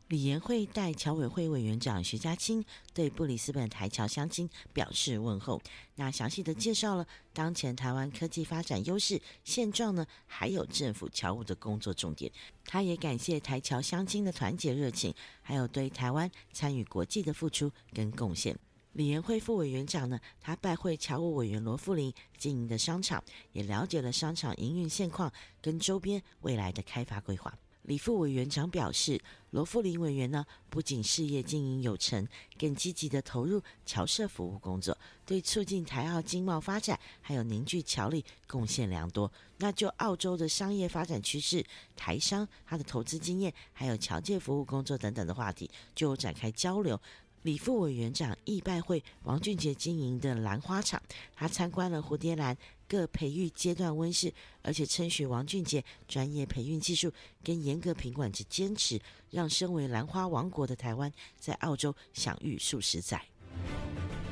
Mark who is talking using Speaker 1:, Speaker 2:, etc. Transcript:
Speaker 1: 李延慧代侨委会委员长徐家清对布里斯本台侨乡亲表示问候。那详细的介绍了当前台湾科技发展优势现状呢，还有政府侨务的工作重点。他也感谢台侨乡亲的团结热情，还有对台湾参与国际的付出跟贡献。李延慧副委员长呢，他拜会侨务委员罗富林经营的商场，也了解了商场营运现况跟周边未来的开发规划。李副委员长表示，罗富林委员呢，不仅事业经营有成，更积极的投入侨社服务工作，对促进台澳经贸发展还有凝聚侨力贡献良多。那就澳洲的商业发展趋势、台商他的投资经验，还有侨界服务工作等等的话题，就展开交流。李副委员长亦拜会王俊杰经营的兰花厂，他参观了蝴蝶兰各培育阶段温室，而且称许王俊杰专业培育技术跟严格品管之坚持，让身为兰花王国的台湾在澳洲享誉数十载。